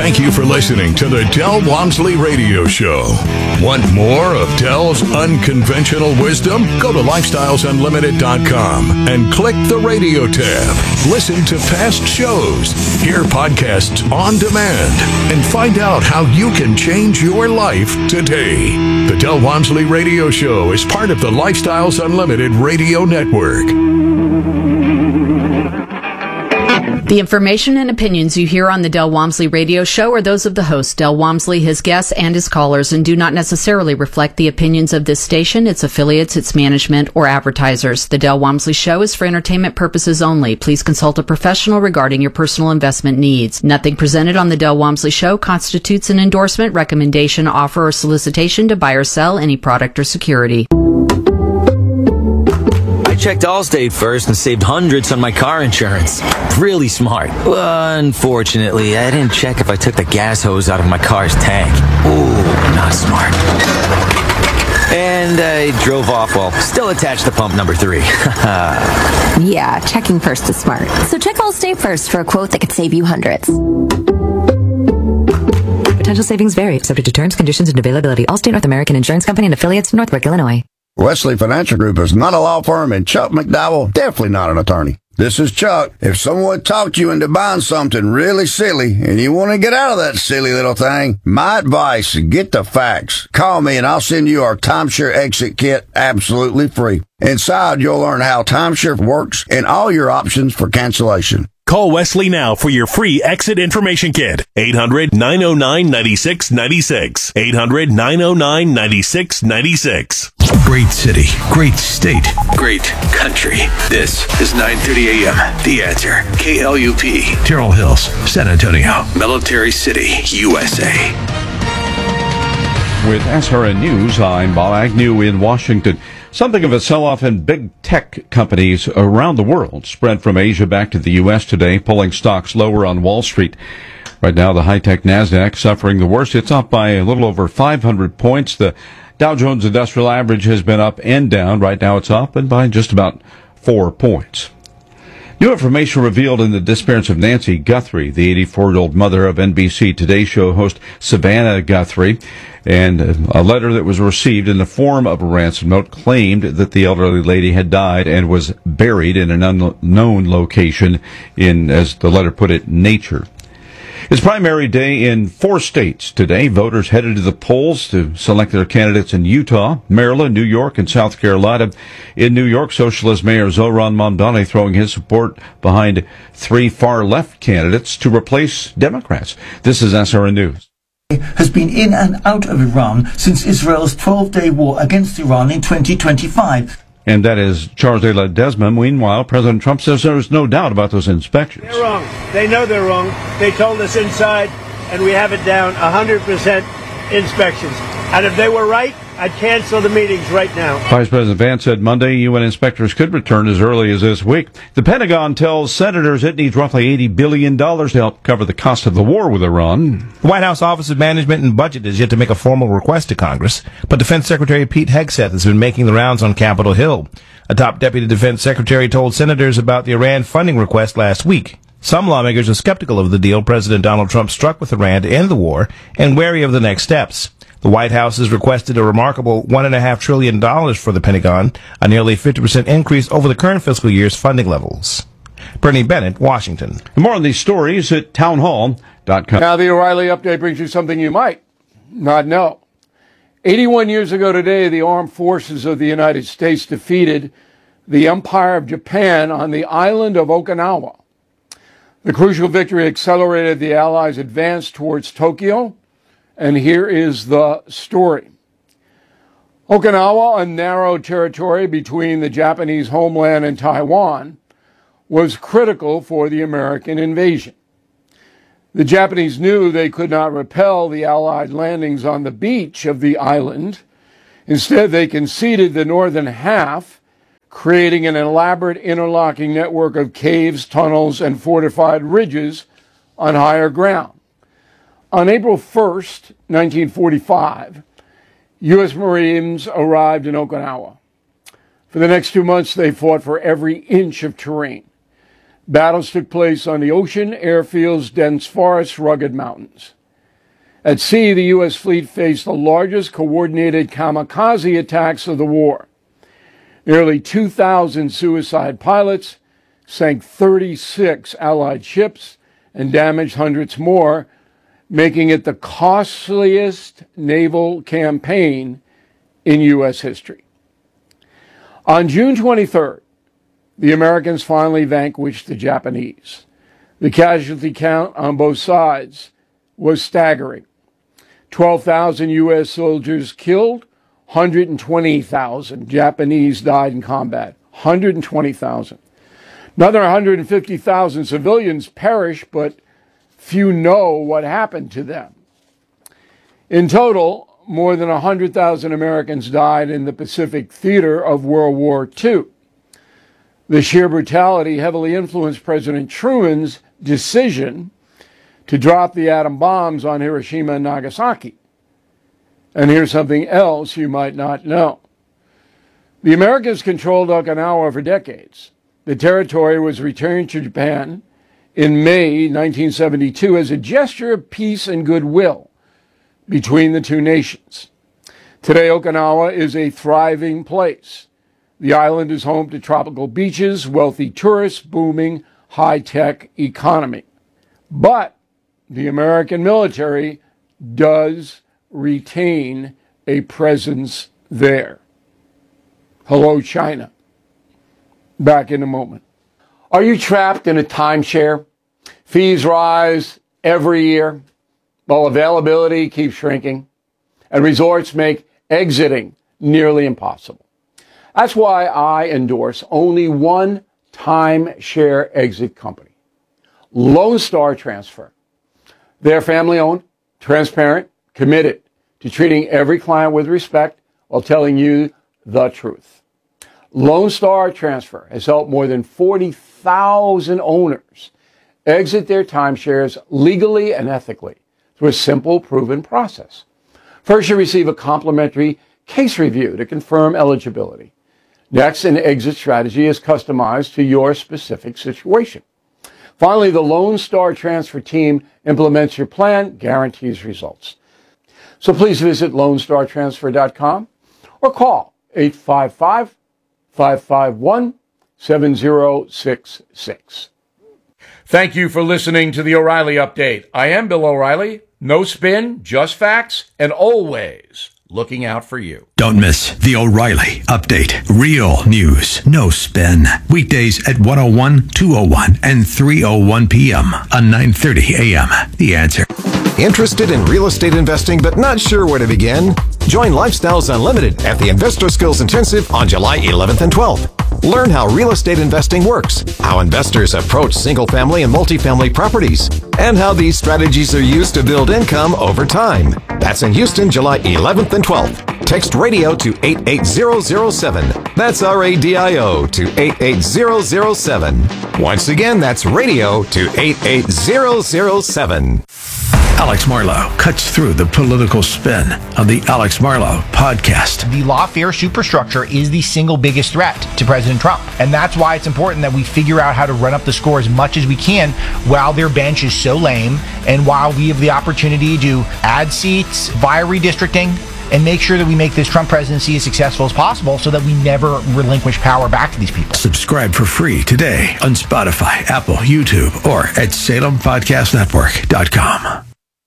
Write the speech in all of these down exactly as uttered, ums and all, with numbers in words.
Thank you for listening to the Del Walmsley Radio Show. Want more of Del's unconventional wisdom? Go to lifestyles unlimited dot com and click the radio tab. Listen to past shows, hear podcasts on demand, and find out how you can change your life today. The Del Walmsley Radio Show is part of the Lifestyles Unlimited Radio Network. The information and opinions you hear on the Del Walmsley Radio Show are those of the host, Del Walmsley, his guests, and his callers, and do not necessarily reflect the opinions of this station, its affiliates, its management, or advertisers. The Del Walmsley Show is for entertainment purposes only. Please consult a professional regarding your personal investment needs. Nothing presented on the Del Walmsley Show constitutes an endorsement, recommendation, offer, or solicitation to buy or sell any product or security. Checked Allstate first and saved hundreds on my car insurance. Really smart. Unfortunately, I didn't check if I took the gas hose out of my car's tank. Ooh, not smart. And I drove off while still attached to pump number three. Yeah, checking first is smart. So check Allstate first for a quote that could save you hundreds. Potential savings vary, subject to terms, conditions, and availability. Allstate North American Insurance Company and affiliates, Northbrook, Illinois. Wesley Financial Group is not a law firm, and Chuck McDowell definitely not an attorney. This is Chuck. If someone talked you into buying something really silly and you want to get out of that silly little thing, my advice, get the facts. Call me and I'll send you our timeshare exit kit absolutely free. Inside, you'll learn how timeshare works and all your options for cancellation. Call Wesley now for your free exit information kit. eight hundred, nine oh nine, nine six nine six. eight hundred, nine oh nine, nine six nine six. Great city, great state, great country. This is nine thirty a.m. The Answer. K L U P. Terrell Hills, San Antonio. Military City, U S A. With S R N News, I'm Bob Agnew in Washington. Something of a sell-off in big tech companies around the world spread from Asia back to the U S today, pulling stocks lower on Wall Street. Right now, the high-tech NASDAQ suffering the worst. It's up by a little over five hundred points. The Dow Jones Industrial Average has been up and down. Right now, it's up and by just about four points. New information revealed in the disappearance of Nancy Guthrie, the eighty-four-year-old mother of N B C Today Show host Savannah Guthrie, and a letter that was received in the form of a ransom note claimed that the elderly lady had died and was buried in an unknown location in, as the letter put it, nature. It's primary day in four states today. Voters headed to the polls to select their candidates in Utah, Maryland, New York, and South Carolina. In New York, Socialist Mayor Zohran Mamdani throwing his support behind three far-left candidates to replace Democrats. This is S R N News. Has been in and out of Iran since Israel's twelve-day war against Iran in twenty twenty-five. And that is Charles de Ledesma. Meanwhile, President Trump says there's no doubt about those inspections. They're wrong. They know they're wrong. They told us inside, and we have it down, one hundred percent inspections. And if they were right, I'd cancel the meetings right now. Vice President Vance said Monday U N inspectors could return as early as this week. The Pentagon tells senators it needs roughly eighty billion dollars to help cover the cost of the war with Iran. The White House Office of Management and Budget is yet to make a formal request to Congress, but Defense Secretary Pete Hegseth has been making the rounds on Capitol Hill. A top deputy defense secretary told senators about the Iran funding request last week. Some lawmakers are skeptical of the deal President Donald Trump struck with Iran to end the war and wary of the next steps. The White House has requested a remarkable one point five trillion dollars for the Pentagon, a nearly fifty percent increase over the current fiscal year's funding levels. Bernie Bennett, Washington. More on these stories at townhall dot com. Now the O'Reilly Update brings you something you might not know. eighty-one years ago today, the armed forces of the United States defeated the Empire of Japan on the island of Okinawa. The crucial victory accelerated the Allies' advance towards Tokyo. And here is the story. Okinawa, a narrow territory between the Japanese homeland and Taiwan, was critical for the American invasion. The Japanese knew they could not repel the Allied landings on the beach of the island. Instead, they conceded the northern half, creating an elaborate interlocking network of caves, tunnels, and fortified ridges on higher ground. On April first, nineteen forty-five, U S Marines arrived in Okinawa. For the next two months, they fought for every inch of terrain. Battles took place on the ocean, airfields, dense forests, rugged mountains. At sea, the U S fleet faced the largest coordinated kamikaze attacks of the war. Nearly two thousand suicide pilots sank thirty-six Allied ships and damaged hundreds more, making it the costliest naval campaign in U S history. On June twenty-third, the Americans finally vanquished the Japanese. The casualty count on both sides was staggering. twelve thousand U S soldiers killed, one hundred twenty thousand Japanese died in combat. one hundred twenty thousand. Another one hundred fifty thousand civilians perished, but few know what happened to them. In total, more than one hundred thousand Americans died in the Pacific theater of World War Two. The sheer brutality heavily influenced President Truman's decision to drop the atom bombs on Hiroshima and Nagasaki. And here's something else you might not know. The Americans controlled Okinawa for decades. The territory was returned to Japan in May nineteen seventy-two as a gesture of peace and goodwill between the two nations. Today, Okinawa is a thriving place. The island is home to tropical beaches, wealthy tourists, booming high-tech economy. But the American military does retain a presence there. Hello, China. Back in a moment. Are you trapped in a timeshare? Fees rise every year while availability keeps shrinking, and resorts make exiting nearly impossible. That's why I endorse only one timeshare exit company, Lone Star Transfer. They're family-owned, transparent, committed to treating every client with respect while telling you the truth. Lone Star Transfer has helped more than forty thousand owners exit their timeshares legally and ethically through a simple, proven process. First, you receive a complimentary case review to confirm eligibility. Next, an exit strategy is customized to your specific situation. Finally, the Lone Star Transfer team implements your plan, guarantees results. So please visit lone star transfer dot com or call eight five five, five five one, seven zero six six. Thank you for listening to the O'Reilly Update. I am Bill O'Reilly. No spin, just facts, and always looking out for you. Don't miss the O'Reilly Update. Real news, no spin. Weekdays at one oh one, two oh one, and three oh one p.m. on nine thirty a.m. The Answer. Interested in real estate investing but not sure where to begin? Join Lifestyles Unlimited at the Investor Skills Intensive on July eleventh and twelfth. Learn how real estate investing works, how investors approach single-family and multifamily properties, and how these strategies are used to build income over time. That's in Houston, July eleventh and twelfth. Text radio to eight eight zero zero seven. That's R A D I O to eight eight zero zero seven. Once again, that's radio to eight eight zero zero seven. Alex Marlow cuts through the political spin on the Alex Marlow Podcast. The lawfare superstructure is the single biggest threat to President Trump. And that's why it's important that we figure out how to run up the score as much as we can while their bench is so lame and while we have the opportunity to add seats via redistricting and make sure that we make this Trump presidency as successful as possible so that we never relinquish power back to these people. Subscribe for free today on Spotify, Apple, YouTube, or at salem podcast network dot com.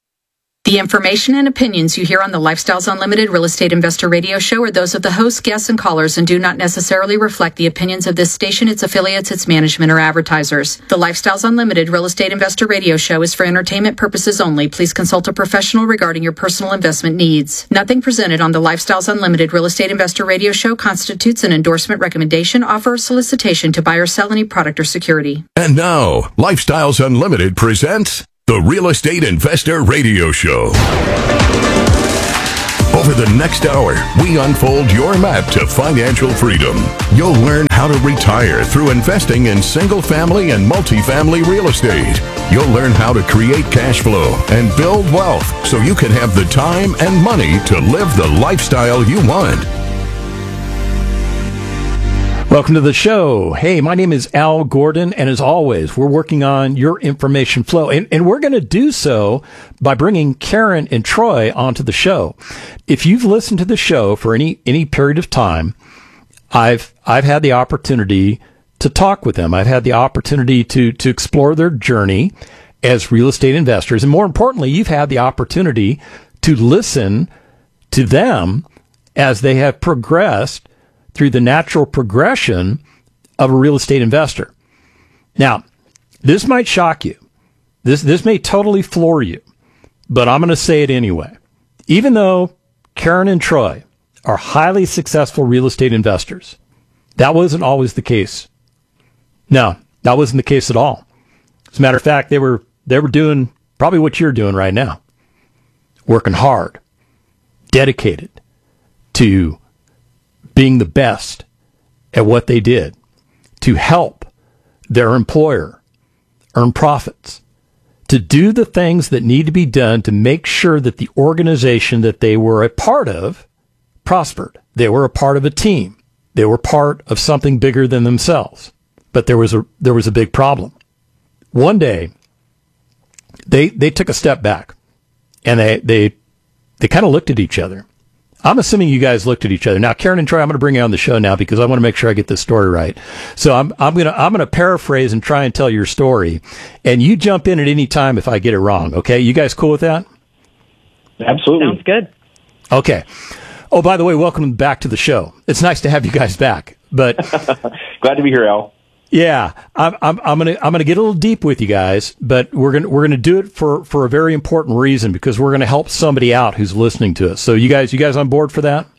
The information and opinions you hear on the Lifestyles Unlimited Real Estate Investor Radio Show are those of the hosts, guests, and callers and do not necessarily reflect the opinions of this station, its affiliates, its management, or advertisers. The Lifestyles Unlimited Real Estate Investor Radio Show is for entertainment purposes only. Please consult a professional regarding your personal investment needs. Nothing presented on the Lifestyles Unlimited Real Estate Investor Radio Show constitutes an endorsement, recommendation, offer, or solicitation to buy or sell any product or security. And now, Lifestyles Unlimited presents the Real Estate Investor Radio Show. Over the next hour, we unfold your map to financial freedom. You'll learn how to retire through investing in single-family and multifamily real estate. You'll learn how to create cash flow and build wealth so you can have the time and money to live the lifestyle you want. Welcome to the show. Hey, my name is Al Gordon, and as always, we're working on your information flow, and, and we're going to do so by bringing Karen and Troy onto the show. If you've listened to the show for any any period of time, I've I've had the opportunity to talk with them. I've had the opportunity to to explore their journey as real estate investors, and more importantly, you've had the opportunity to listen to them as they have progressed through the natural progression of a real estate investor. Now, this might shock you. This this may totally floor you, but I'm going to say it anyway. Even though Karen and Troy are highly successful real estate investors, that wasn't always the case. No, that wasn't the case at all. As a matter of fact, they were they were doing probably what you're doing right now. Working hard, dedicated to being the best at what they did, to help their employer earn profits, to do the things that need to be done to make sure that the organization that they were a part of prospered. They were a part of a team. They were part of something bigger than themselves. But there was a there was a big problem. One day, they they took a step back, and they they they kind of looked at each other. I'm assuming you guys looked at each other. Now, Karen and Troy, I'm going to bring you on the show now because I want to make sure I get this story right. So I'm I'm going to I'm going to paraphrase and try and tell your story, and you jump in at any time if I get it wrong. Okay, you guys cool with that? Absolutely. Sounds good. Okay. Oh, by the way, welcome back to the show. It's nice to have you guys back. But glad to be here, Al. Yeah, I'm I'm I'm gonna I'm gonna get a little deep with you guys, but we're gonna we're gonna do it for, for a very important reason because we're gonna help somebody out who's listening to us. So you guys you guys on board for that?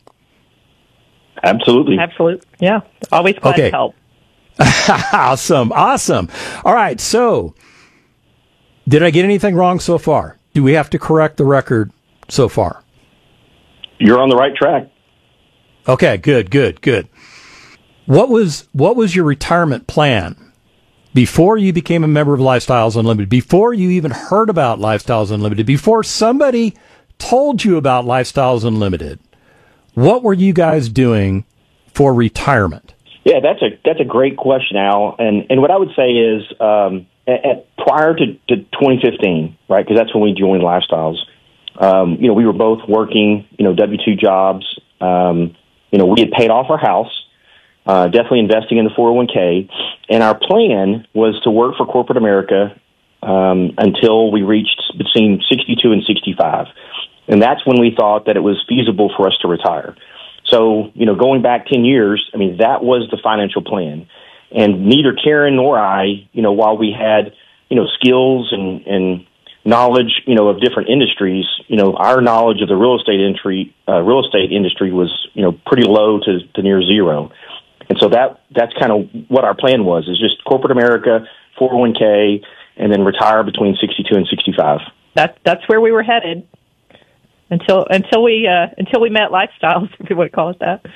Absolutely. Absolutely. Yeah. Always glad okay. to help. Awesome. Awesome. All right. So did I get anything wrong so far? Do we have to correct the record so far? You're on the right track. Okay, good, good, good. What was what was your retirement plan before you became a member of Lifestyles Unlimited, before you even heard about Lifestyles Unlimited, before somebody told you about Lifestyles Unlimited? What were you guys doing for retirement? Yeah, that's a that's a great question, Al. And and what I would say is, um, at, at, prior to, to twenty fifteen, right? Because that's when we joined Lifestyles. Um, you know, we were both working, you know, W two jobs. Um, you know, we had paid off our house. Uh, definitely investing in the four oh one k. And our plan was to work for corporate America um, until we reached between sixty-two and sixty-five. And that's when we thought that it was feasible for us to retire. So, you know, going back ten years, I mean, that was the financial plan. And neither Karen nor I, you know, while we had, you know, skills and, and knowledge, you know, of different industries, you know, our knowledge of the real estate industry, uh, real estate industry was, you know, pretty low to, to near zero. And so that that's kind of what our plan was, is just corporate America, four oh one k, and then retire between sixty-two and sixty-five. That, that's where we were headed until until we uh, until we met Lifestyles, if you want to call it that.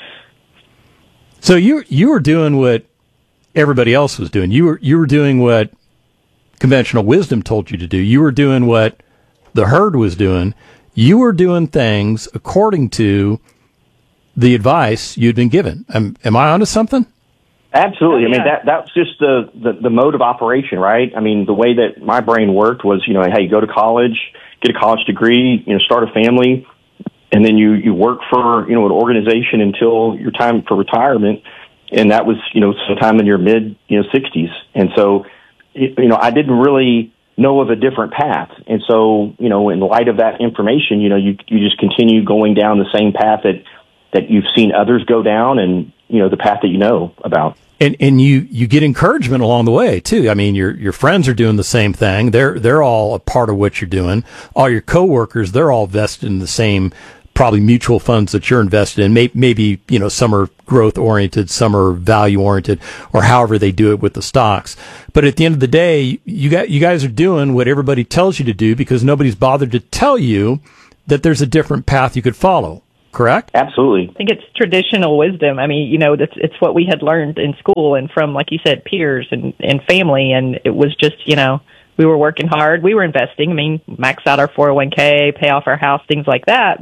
So you you were doing what everybody else was doing. You were you were doing what conventional wisdom told you to do. You were doing what the herd was doing. You were doing things according to the advice you'd been given. Am, am I onto something? Absolutely. Oh, yeah. I mean, that that's just the, the, the mode of operation, right? I mean, the way that my brain worked was, you know, hey, go to college, get a college degree, you know, start a family, and then you, you work for, you know, an organization until your time for retirement. And that was, you know, sometime in your mid, you know, sixties. And so, you know, I didn't really know of a different path. And so, you know, in light of that information, you know, you you just continue going down the same path that that you've seen others go down, and, you know, the path that you know about. And and you, you get encouragement along the way too. I mean, your your friends are doing the same thing. They're they're all a part of what you're doing. All your coworkers, they're all vested in the same probably mutual funds that you're invested in. Maybe, maybe you know, some are growth oriented, some are value oriented, or however they do it with the stocks. But at the end of the day, you got you guys are doing what everybody tells you to do because nobody's bothered to tell you that there's a different path you could follow. Correct? Absolutely. I think it's traditional wisdom. I mean, you know, that's, it's what we had learned in school and from, like you said, peers and, and family. And it was just, you know, we were working hard. We were investing. I mean, max out our four oh one k, pay off our house, things like that. But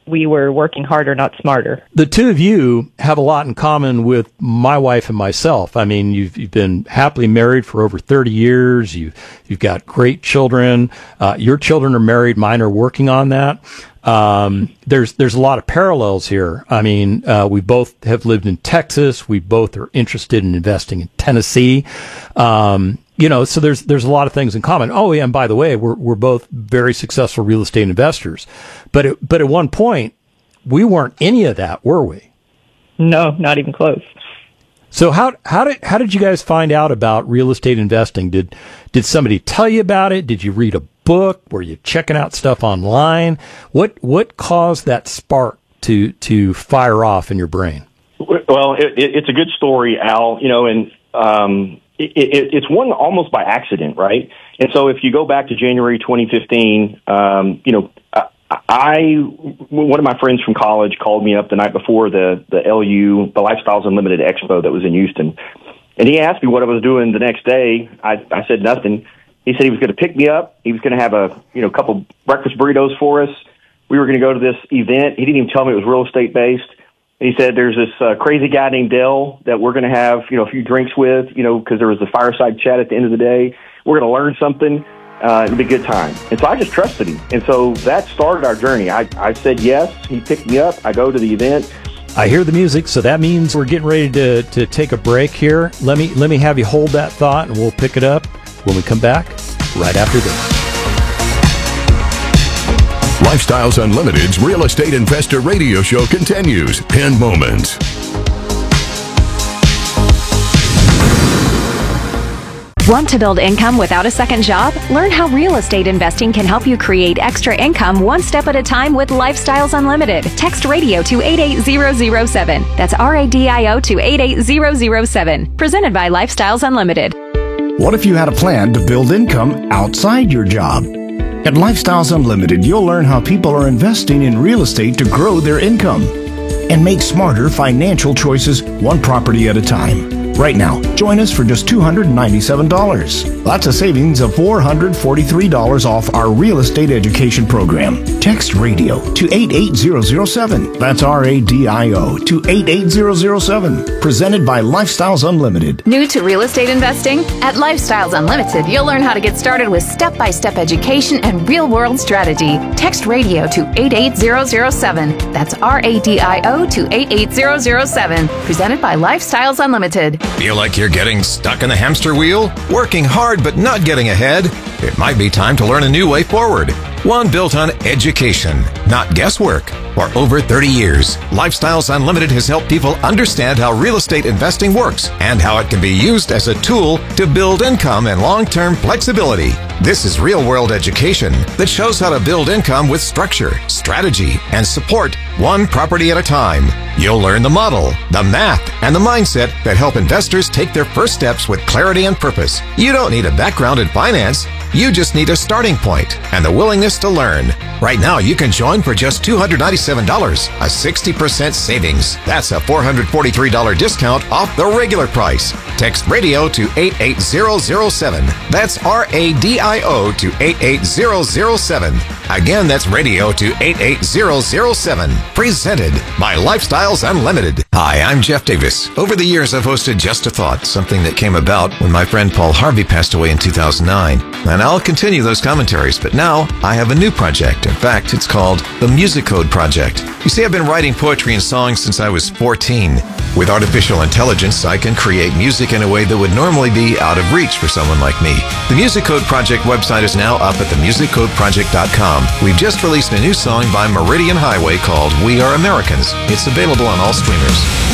we were working harder, not smarter. The two of you have a lot in common with my wife and myself. I mean, you've, you've been happily married for over thirty years. You've, you've got great children. Uh, your children are married. Mine are working on that. Um, there's, there's a lot of parallels here. I mean, uh, we both have lived in Texas. We both are interested in investing in Tennessee. Um, you know, so there's, there's a lot of things in common. Oh, yeah. And by the way, we're, we're both very successful real estate investors. But, it, but at one point, we weren't any of that, were we? No, not even close. So how, how did, how did you guys find out about real estate investing? Did, did somebody tell you about it? Did you read a book? Were you checking out stuff online? What what caused that spark to to fire off in your brain? Well, it, it, it's a good story, Al. You know, and um, it, it, it's one almost by accident, right? And so, if you go back to January twenty fifteen, um, you know, I one of my friends from college called me up the night before the the L U, the Lifestyles Unlimited Expo that was in Houston, and he asked me what I was doing the next day. I, I said nothing. He said he was going to pick me up. He was going to have a, you know, couple breakfast burritos for us. We were going to go to this event. He didn't even tell me it was real estate based. And he said, there's this uh, crazy guy named Dell that we're going to have, you know, a few drinks with, you know, because there was a fireside chat at the end of the day. We're going to learn something. Uh, it'll be a good time. And so I just trusted him. And so that started our journey. I, I said yes. He picked me up. I go to the event. I hear the music, so that means we're getting ready to, to take a break here. Let me let me have you hold that thought, and we'll pick it up when we come back right after this. Lifestyles Unlimited's Real Estate Investor Radio Show continues in moments. Want to build income without a second job? Learn how real estate investing can help you create extra income one step at a time with Lifestyles Unlimited. Text radio to eight eight zero zero seven. That's R A D I O to eight eight zero zero seven. Presented by Lifestyles Unlimited. What if you had a plan to build income outside your job? At Lifestyles Unlimited, you'll learn how people are investing in real estate to grow their income and make smarter financial choices one property at a time. Right now, join us for just two hundred ninety-seven dollars. That's a savings of four hundred forty-three dollars off our real estate education program. Text radio to eight eight zero zero seven. That's R A D I O to eight eight zero zero seven. Presented by Lifestyles Unlimited. New to real estate investing? At Lifestyles Unlimited, you'll learn how to get started with step-by-step education and real-world strategy. Text radio to eight eight zero zero seven. That's R A D I O to eight eight zero zero seven. Presented by Lifestyles Unlimited. Feel like you're getting stuck in the hamster wheel? Working hard but not getting ahead? It might be time to learn a new way forward. One built on education, not guesswork. For over thirty years, Lifestyles Unlimited has helped people understand how real estate investing works and how it can be used as a tool to build income and long-term flexibility. This is real-world education that shows how to build income with structure, strategy, and support one property at a time. You'll learn the model, the math, and the mindset that help investors take their first steps with clarity and purpose. You don't need a background in finance. You just need a starting point and the willingness to learn. Right now, you can join for just two hundred ninety-seven dollars, a sixty percent savings. That's a four hundred forty-three dollars discount off the regular price. Text radio to eight eight zero zero seven. That's R A D I O to eight eight zero zero seven. Again, that's radio to eight eight zero zero seven. Presented by Lifestyles Unlimited. Hi, I'm Jeff Davis. Over the years, I've hosted Just a Thought, something that came about when my friend Paul Harvey passed away in two thousand nine. And I'll continue those commentaries, but now I have a new project. In fact, it's called the Music Code Project. You see, I've been writing poetry and songs since I was fourteen. With artificial intelligence, I can create music in a way that would normally be out of reach for someone like me. The Music Code Project website is now up at the music code project dot com. We've just released a new song by Meridian Highway called We Are Americans. It's available on all streamers.